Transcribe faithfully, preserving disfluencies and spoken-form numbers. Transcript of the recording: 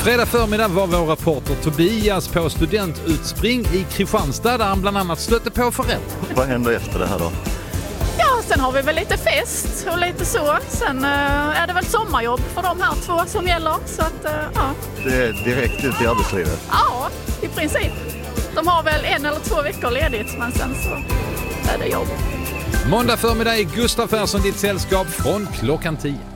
Fredag förmiddag var vår reporter Tobias på studentutspring i Kristianstad där han bland annat stötte på föräldrar. Vad händer efter det här då? Ja, sen har vi väl lite fest och lite så. Sen uh, är det väl sommarjobb för de här två som gäller. Så att, uh, ja. Det är direkt ut i arbetslivet? Ja, i princip. De har väl en eller två veckor ledigt, men sen så är det jobb. Måndag förmiddag i Gustaf Persson ditt sällskap från klockan tio.